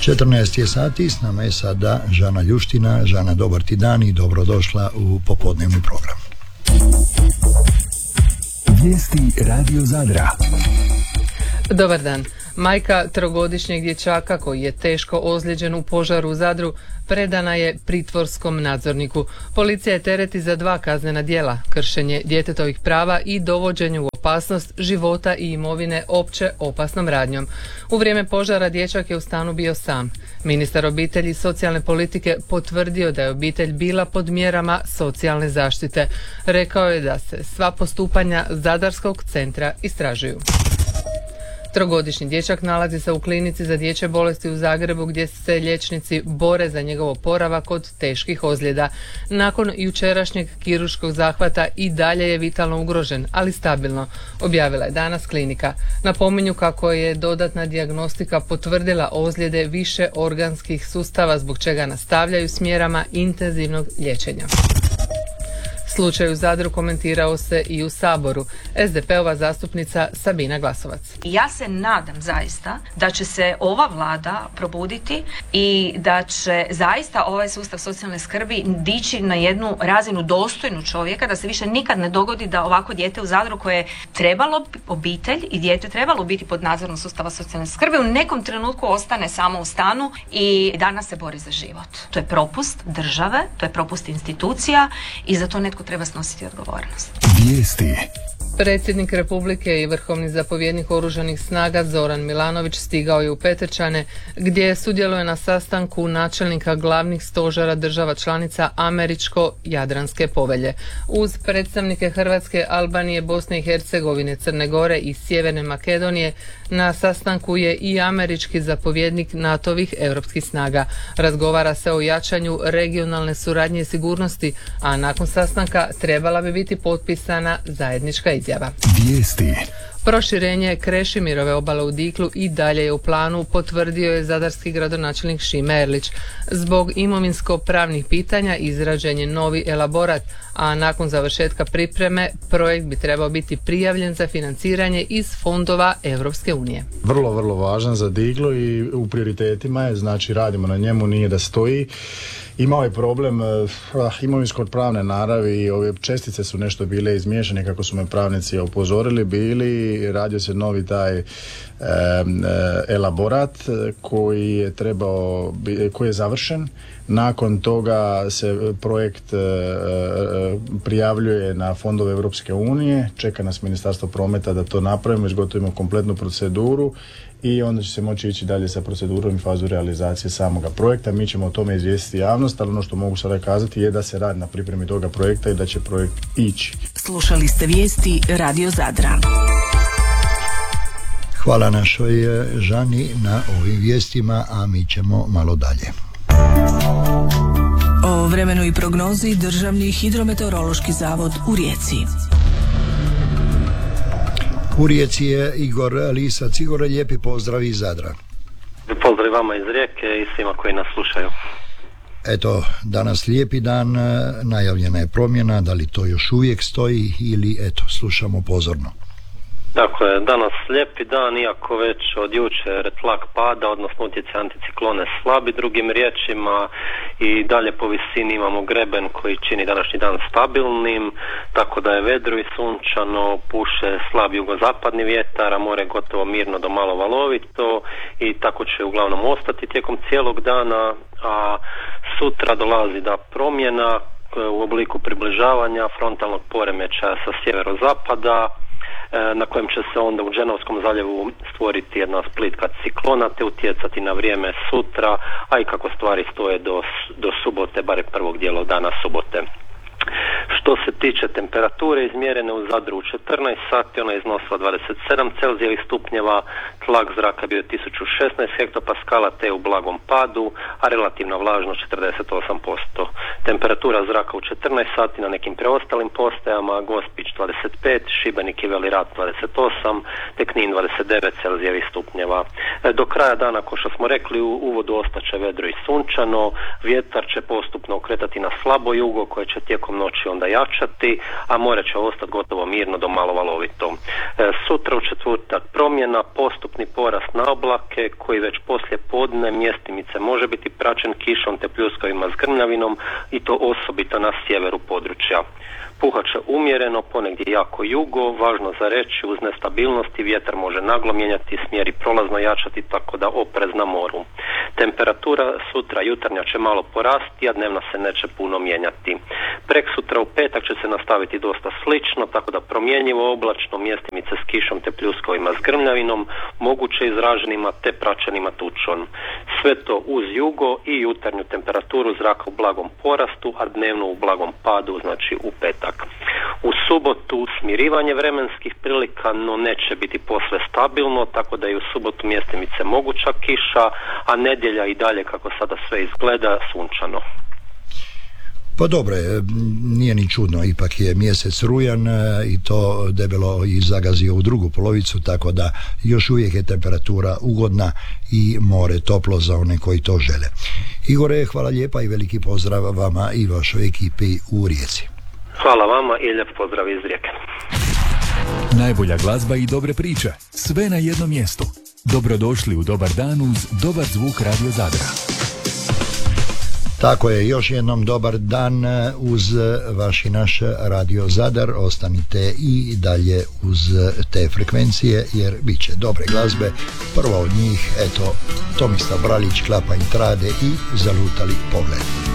14 je sati, s nama je sada Žana Ljuština. Žana, dobar ti dan i dobrodošla u popodnevni program. Vijesti Radio Zadra. Dobar dan. Majka trogodišnjeg dječaka koji je teško ozlijeđen u požaru u Zadru predana je pritvorskom nadzorniku. Policija je tereti za 2 kaznena djela: kršenje djetetovih prava i dovođenje u opasnost života i imovine opće opasnom radnjom. U vrijeme požara dječak je u stanu bio sam. Ministar obitelji i socijalne politike potvrdio da je obitelj bila pod mjerama socijalne zaštite. Rekao je da se sva postupanja Zadarskog centra istražuju. Trogodišnji dječak nalazi se u klinici za dječje bolesti u Zagrebu gdje se liječnici bore za njegov oporavak od teških ozljeda. Nakon jučerašnjeg kirurškog zahvata i dalje je vitalno ugrožen, ali stabilno, objavila je danas klinika. Napominju kako je dodatna dijagnostika potvrdila ozljede više organskih sustava, zbog čega nastavljaju s mjerama intenzivnog liječenja. Slučaj u Zadru komentirao se i u Saboru. SDP-ova zastupnica Sabina Glasovac. Ja se nadam zaista da će se ova vlada probuditi i da će zaista ovaj sustav socijalne skrbi dići na jednu razinu dostojnu čovjeka, da se više nikad ne dogodi da ovako dijete u Zadru koje je trebalo, obitelj i dijete trebalo biti pod nadzorom sustava socijalne skrbi, u nekom trenutku ostane samo u stanu i danas se bori za život. To je propust države, to je propust institucija i za to netko treba snositi odgovornost. Vijesti. Predsjednik Republike i vrhovni zapovjednik Oružanih snaga Zoran Milanović stigao je u Petrčane gdje sudjeluje na sastanku načelnika glavnih stožera država članica Američko-Jadranske povelje. Uz predstavnike Hrvatske, Albanije, Bosne i Hercegovine, Crne Gore i Sjeverne Makedonije na sastanku je i američki zapovjednik NATO-vih europskih snaga. Razgovara se o jačanju regionalne suradnje i sigurnosti, a nakon sastanka trebala bi biti potpisana zajednička izjava. Vijesti. Proširenje Krešimirove obale u Diklu i dalje je u planu, potvrdio je zadarski gradonačelnik Šime Erlić. Zbog imovinsko-pravnih pitanja izrađen je novi elaborat, a nakon završetka pripreme projekt bi trebao biti prijavljen za financiranje iz fondova Europske unije. Vrlo važan za Diglu i u prioritetima je, znači radimo na njemu, nije da stoji. Imao je problem imovinsko-pravne naravi i ove čestice su nešto bile izmiješane, kako su me pravnici upozorili bili. Radio se novi taj elaborat koji je završen. Nakon toga se projekt prijavljuje na fondove Europske unije. Čeka nas Ministarstvo prometa da to napravimo, izgotovimo kompletnu proceduru i onda će se moći ići dalje sa procedurom i fazu realizacije samoga projekta. Mi ćemo o tome izvijestiti javnost, ali ono što mogu sada kazati je da se radi na pripremi toga projekta i da će projekt ići. Slušali ste vijesti Radio Zadra. Hvala našoj Žani na ovim vijestima, a mi ćemo malo dalje. O vremenu i prognozi Državni hidrometeorološki zavod u Rijeci. U Rijeci je Igor Lisac. Igor, lijepi pozdrav iz Zadra. Pozdrav vama iz Rijeke i svima koji nas slušaju. Eto, danas lijepi dan, najavljena je promjena, da li to još uvijek stoji ili eto, slušamo pozorno. Dakle, danas lijepi dan, iako već od jučer tlak pada, odnosno utjecaj anticiklone slabi, drugim riječima, i dalje po visini imamo greben koji čini današnji dan stabilnim, tako da je vedro i sunčano, puše slab jugozapadni vjetar, a more gotovo mirno do malo valovito i tako će uglavnom ostati tijekom cijelog dana, a sutra dolazi do promjena u obliku približavanja frontalnog poremećaja sa sjeverozapada, na kojem će se onda u Dženovskom zaljevu stvoriti jedna splitka ciklona te utjecati na vrijeme sutra, a i kako stvari stoje do subote, barem prvog dijela dana subote. Što se tiče temperature izmjerene u Zadru u 14 sati, ona je iznosila 27 Celzijevih stupnjeva, tlak zraka bio 1016 hektopaskala te u blagom padu, a relativna vlažnost 48%. Temperatura zraka u 14 sati na nekim preostalim postajama: Gospić 25, Šibenik i Veli Rat 28, te Knin 29 Celzijevih stupnjeva. Do kraja dana, kao što smo rekli, u uvodu ostaće vedro i sunčano, vjetar će postupno okretati na slabo jugo koje će tijekom noći onda jačati, a more će ostati gotovo mirno do malo valovito. Sutra u četvrtak promjena, postupni porast na oblake koji već poslije podne mjestimice može biti praćen kišom te pljuskovima s grmljavinom i to osobito na sjeveru područja. Puhat će umjereno, ponegdje jako jugo, važno za reći, uz nestabilnosti vjetar može naglo mijenjati smjer i prolazno jačati, tako da oprez na moru. Temperatura sutra jutarnja će malo porasti, a dnevna se neće puno mijenjati. Preksutra u petak će se nastaviti dosta slično, tako da promjenjivo oblačno, mjestimice s kišom te pljuskovima s grmljavinom, moguće izraženima te praćenima tučom. Sve to uz jugo i jutarnju temperaturu zraka u blagom porastu, a dnevno u blagom padu, znači u petak. U subotu smirivanje vremenskih prilika, no neće biti posve stabilno, tako da je u subotu mjestimice moguća kiša, a nedjelja i dalje, kako sada sve izgleda, sunčano. Pa dobro je, nije ni čudno, ipak je mjesec rujan i to debelo i zagazio u drugu polovicu, tako da još uvijek je temperatura ugodna i more toplo za one koji to žele. Igore, hvala lijepa i veliki pozdrav vama i vašoj ekipi u Rijeci. Hvala vama i lijep pozdrav iz Rijeke. Najbolja glazba i dobre priče, sve na jednom mjestu. Dobrodošli u Dobar dan uz dobar zvuk Radio Zadra. Tako je, još jednom dobar dan uz vaš i naš Radio Zadar. Ostanite i dalje uz te frekvencije jer bit će dobre glazbe. Prva od njih, eto, Tomislav Bralić, Klapa i trade i Zalutali pogled.